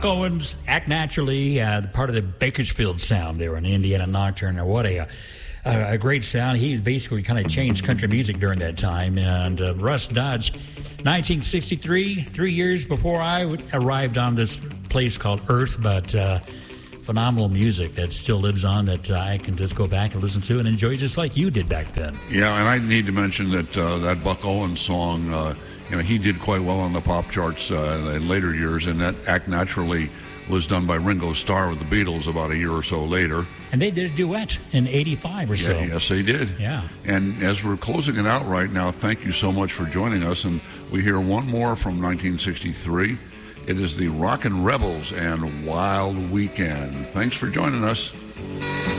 Buck Owens, Act Naturally, part of the Bakersfield sound there in Indiana Nocturne. What a great sound. He basically kind of changed country music during that time. And Russ Dodge, 1963, 3 years before I arrived on this place called Earth, but phenomenal music that still lives on that I can just go back and listen to and enjoy just like you did back then. Yeah, and I need to mention that that Buck Owens song, he did quite well on the pop charts in later years, and that Act Naturally was done by Ringo Starr with the Beatles about a year or so later. And they did a duet in 85 or so. Yes, they did. Yeah. And as we're closing it out right now, thank you so much for joining us. And we hear one more from 1963. It is the Rockin' Rebels and Wild Weekend. Thanks for joining us.